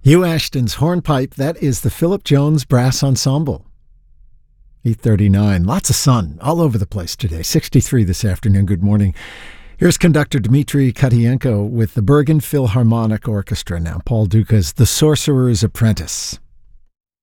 Hugh Ashton's hornpipe, that is the Philip Jones Brass Ensemble. 8:39, lots of sun all over the place today. 63 this afternoon. Good morning. Here's conductor Dmitry Katienko with the Bergen Philharmonic Orchestra now. Paul Dukas' The Sorcerer's Apprentice.